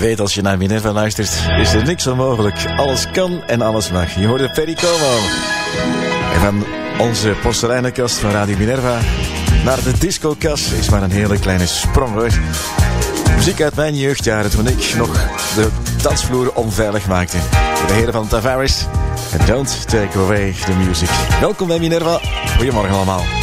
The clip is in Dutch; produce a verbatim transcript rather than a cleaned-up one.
weet, als je naar Minerva luistert, is er niks onmogelijk. Alles kan en alles mag. Je hoorde Perry Como. En van onze porseleinenkast van Radio Minerva naar de discokast is maar een hele kleine sprong hoor. Muziek uit mijn jeugdjaren toen ik nog de dansvloer onveilig maakte. De heren van Tavares en Don't Take Away the Music. Welkom bij Minerva. Goedemorgen allemaal.